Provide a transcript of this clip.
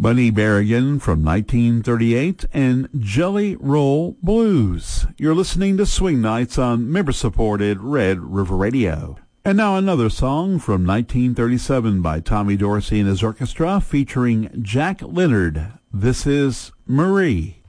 Bunny Berrigan from 1938 and Jelly Roll Blues. You're listening to Swing Nights on member-supported Red River Radio. And now another song from 1937 by Tommy Dorsey and his orchestra featuring Jack Leonard. This is Marie.